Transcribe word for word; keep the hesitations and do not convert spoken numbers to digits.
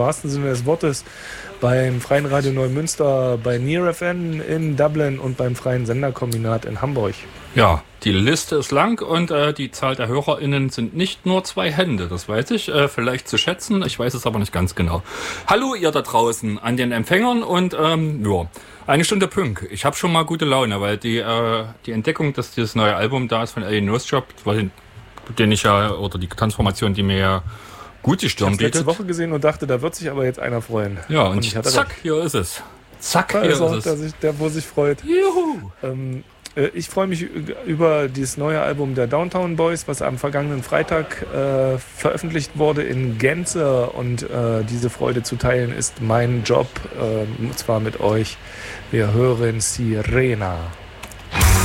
wahrsten Sinne des Wortes beim Freien Radio Neumünster, bei Near F M in Dublin und beim Freien Senderkombinat in Hamburg. Ja, die Liste ist lang und äh, die Zahl der HörerInnen sind nicht nur zwei Hände, das weiß ich, äh, vielleicht zu schätzen, ich weiß es aber nicht ganz genau. Hallo ihr da draußen an den Empfängern und ähm, ja, eine Stunde Punk. Ich habe schon mal gute Laune, weil die äh, die Entdeckung, dass dieses neue Album da ist von Alien Job, den ich ja, oder die Transformation, die mir ja gut die Stirn bietet. Ich habe letzte Woche gesehen und dachte, da wird sich aber jetzt einer freuen. Ja, und, und ich zack, recht. Hier ist es. Zack, da hier ist, auch, ist es. Der, der, wo sich freut. Juhu! Ähm, Ich freue mich über dieses neue Album der Downtown Boys, was am vergangenen Freitag äh, veröffentlicht wurde in Gänze. Und äh, diese Freude zu teilen ist mein Job, äh, und zwar mit euch. Wir hören Sirena.